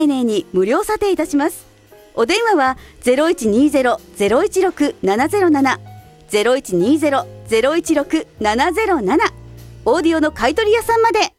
丁寧に無料査定いたします。お電話は 0120-016-707 0120-016-707 オーディオの買取屋さんまで。